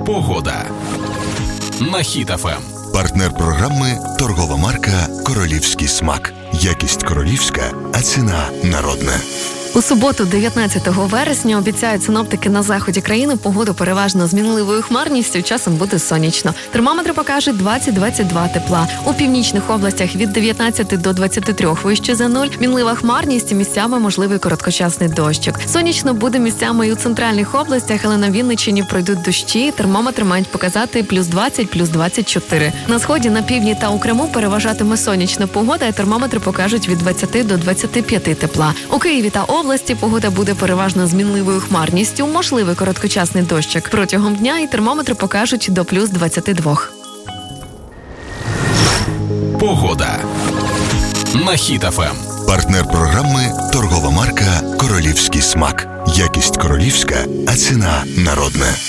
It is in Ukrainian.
Погода на Хіт ФМ. Партнер програми – торгова марка «Королівський смак». Якість королівська, а ціна народна. У суботу, 19 вересня, обіцяють синоптики на заході країни погоду переважно з мінливою хмарністю, часом буде сонячно. Термометри покажуть 20-22 тепла. У північних областях від 19 до 23 вище за нуль. Мінлива хмарність, місцями можливий короткочасний дощик. Сонячно буде місцями і у центральних областях, але на Вінниччині пройдуть дощі. Термометри мають показати плюс 20, плюс 24. На сході, на півдні та у Криму переважатиме сонячна погода, і термометри покажуть від 20 до 25 тепла. У Києві та області погода буде переважно з мінливою хмарністю, можливий короткочасний дощик. Протягом дня і термометри покажуть до плюс 22. Погода на Хіт ФМ. Партнер програми – торгова марка «Королівський смак». Якість королівська, а ціна народна.